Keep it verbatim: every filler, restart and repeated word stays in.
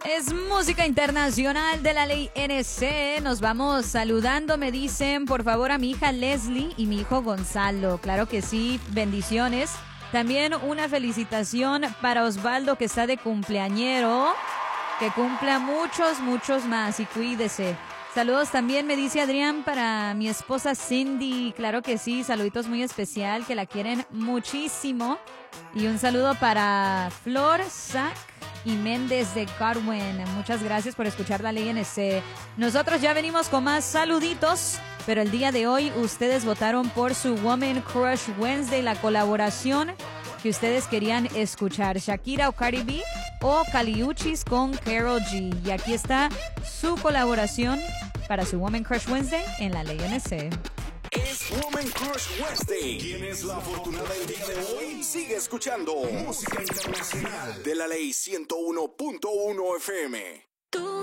Es música internacional de la ley N C. Nos vamos saludando, me dicen, por favor, a mi hija Leslie y mi hijo Gonzalo. Claro que sí, bendiciones. También una felicitación para Osvaldo, que está de cumpleañero. Que cumpla muchos, muchos más y cuídese. Saludos también, me dice Adrián, para mi esposa Cindy. Claro que sí, saluditos muy especial, que la quieren muchísimo. Y un saludo para Flor, Zach y Méndez de Carwen. Muchas gracias por escuchar la ley N C. Nosotros ya venimos con más saluditos, pero el día de hoy ustedes votaron por su Woman Crush Wednesday, la colaboración que ustedes querían escuchar, Shakira o Cardi B o Caliuchis con Karol G. Y aquí está su colaboración para su Woman Crush Wednesday en la ley N C. Es Woman Crush Wednesday. ¿Quién es la afortunada el día de hoy? Sigue escuchando música internacional de la ley ciento uno punto uno F M.